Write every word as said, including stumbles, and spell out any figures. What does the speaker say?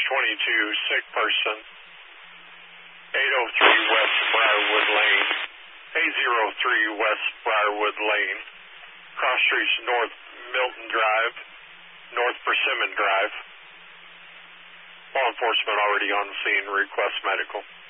twenty-two, sick person, eight oh three West Briarwood Lane, eight oh three West Briarwood Lane, cross streets North Milton Drive, North Persimmon Drive. Law enforcement already on the scene, request medical.